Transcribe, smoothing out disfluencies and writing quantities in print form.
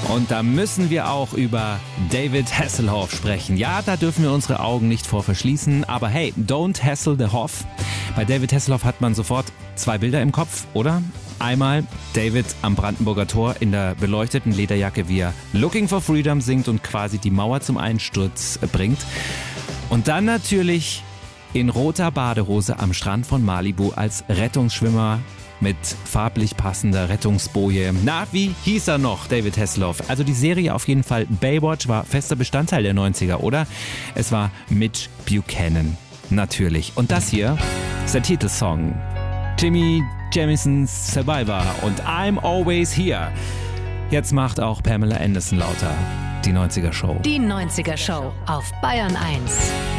Und da müssen wir auch über David Hasselhoff sprechen. Ja, da dürfen wir unsere Augen nicht vor verschließen, aber hey, don't hassle the Hoff. Bei David Hasselhoff hat man sofort 2 Bilder im Kopf, oder? Einmal David am Brandenburger Tor in der beleuchteten Lederjacke, wie er Looking for Freedom singt und quasi die Mauer zum Einsturz bringt. Und dann natürlich in roter Badehose am Strand von Malibu als Rettungsschwimmer mit farblich passender Rettungsboje. Na, wie hieß er noch, David Hasselhoff? Also die Serie auf jeden Fall Baywatch war fester Bestandteil der 90er, oder? Es war Mitch Buchanan, natürlich. Und das hier ist der Titelsong. Jimmy Jamisons Survivor und I'm Always Here. Jetzt macht auch Pamela Anderson lauter. Die 90er Show. Die 90er Show auf Bayern 1.